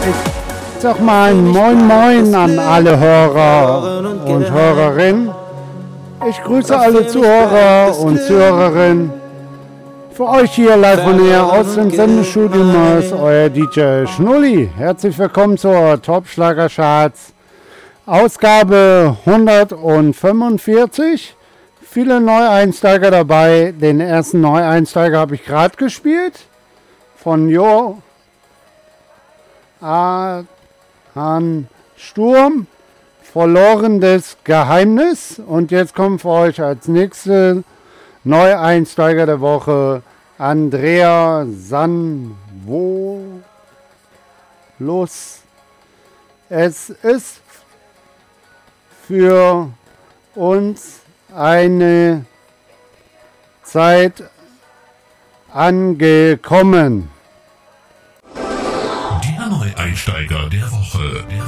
Ich sag mal Moin Moin an alle Hörer und Hörerinnen. Ich grüße alle Zuhörer und Zuhörerinnen. Für euch hier live von hier aus dem Sendestudio ist euer DJ Schnulli. Herzlich willkommen zur Top-Schlager-Charts Ausgabe 145. Viele Neueinsteiger dabei. Den ersten Neueinsteiger habe ich gerade gespielt. Von Johann Sturm. Verlorenes Geheimnis. Und jetzt kommt für euch als nächste Neueinsteiger der Woche Andrea Sanvolos. Es ist für uns eine Zeit angekommen. Der Neueinsteiger der Woche.